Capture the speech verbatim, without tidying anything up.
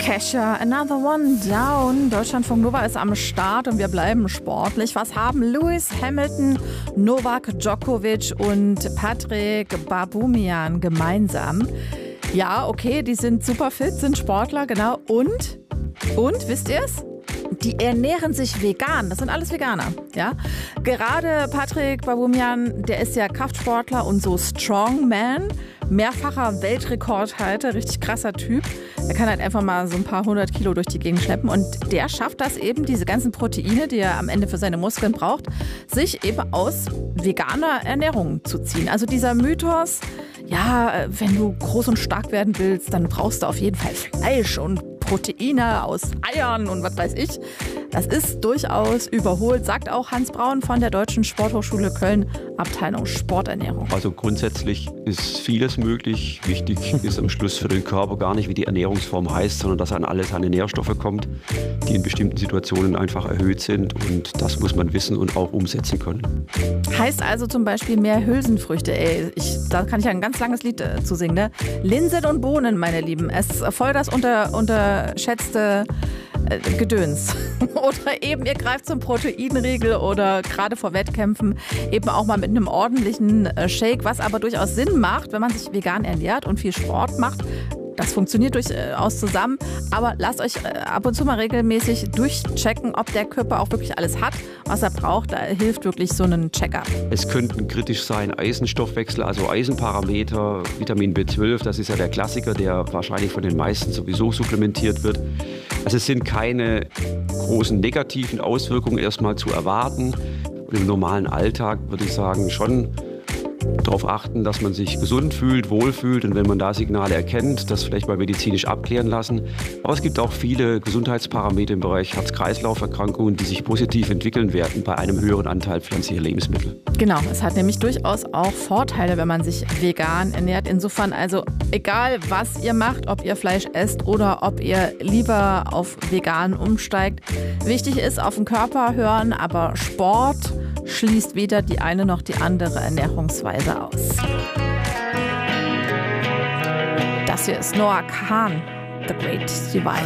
Kesha, Another One Down. Deutschlandfunk Nova ist am Start und wir bleiben sportlich. Was haben Lewis Hamilton, Novak Djokovic und Patrick Baboumian gemeinsam? Ja, okay, die sind super fit, sind Sportler, genau. Und, und, wisst ihr es? Die ernähren sich vegan. Das sind alles Veganer, ja. Gerade Patrick Baboumian, der ist ja Kraftsportler und so Strongman. Mehrfacher Weltrekordhalter, richtig krasser Typ. Er kann halt einfach mal so ein paar hundert Kilo durch die Gegend schleppen und der schafft das eben, diese ganzen Proteine, die er am Ende für seine Muskeln braucht, sich eben aus veganer Ernährung zu ziehen. Also dieser Mythos, ja, wenn du groß und stark werden willst, dann brauchst du auf jeden Fall Fleisch und Proteine aus Eiern und was weiß ich. Das ist durchaus überholt, sagt auch Hans Braun von der Deutschen Sporthochschule Köln, Abteilung Sporternährung. Also grundsätzlich ist vieles möglich. Wichtig ist am Schluss für den Körper gar nicht, wie die Ernährungsform heißt, sondern dass an alles seine Nährstoffe kommt, die in bestimmten Situationen einfach erhöht sind. Und das muss man wissen und auch umsetzen können. Heißt also zum Beispiel mehr Hülsenfrüchte. Ey, ich, da kann ich ja ein ganz langes Lied äh, zu singen. Ne? Linsen und Bohnen, meine Lieben. Es ist voll das unter, unterschätzte äh, Gedöns. Oder eben ihr greift zum Proteinriegel oder gerade vor Wettkämpfen eben auch mal mit einem ordentlichen äh, Shake, was aber durchaus Sinn macht, wenn man sich vegan ernährt und viel Sport macht. Das funktioniert durchaus zusammen, aber lasst euch ab und zu mal regelmäßig durchchecken, ob der Körper auch wirklich alles hat, was er braucht. Da hilft wirklich so ein Check-up. Es könnten kritisch sein Eisenstoffwechsel, also Eisenparameter, Vitamin B zwölf, das ist ja der Klassiker, der wahrscheinlich von den meisten sowieso supplementiert wird. Also es sind keine großen negativen Auswirkungen erstmal zu erwarten. Und im normalen Alltag würde ich sagen, schon darauf achten, dass man sich gesund fühlt, wohlfühlt und wenn man da Signale erkennt, das vielleicht mal medizinisch abklären lassen. Aber es gibt auch viele Gesundheitsparameter im Bereich Herz-Kreislauf-Erkrankungen, die sich positiv entwickeln werden bei einem höheren Anteil pflanzlicher Lebensmittel. Genau, es hat nämlich durchaus auch Vorteile, wenn man sich vegan ernährt. Insofern also egal, was ihr macht, ob ihr Fleisch esst oder ob ihr lieber auf vegan umsteigt. Wichtig ist, auf den Körper hören, aber Sport schließt weder die eine noch die andere Ernährungsweise aus. Das hier ist Noah Kahan, The Great Divide.